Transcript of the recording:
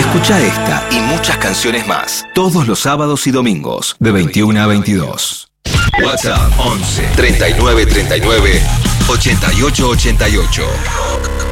Escucha esta y muchas canciones más todos los sábados y domingos de 21 a 22. WhatsApp 11 39 39 88 88.